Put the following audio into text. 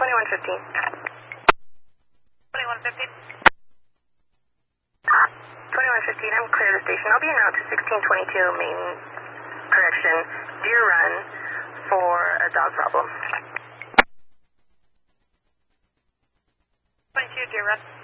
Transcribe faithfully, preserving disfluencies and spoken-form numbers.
twenty-one fifteen. twenty-one fifteen. twenty-one fifteen, I'm clear of the station. I'll be en route to sixteen twenty-two main correction, Deer Run, for a dog problem. twenty-two, Deer Run.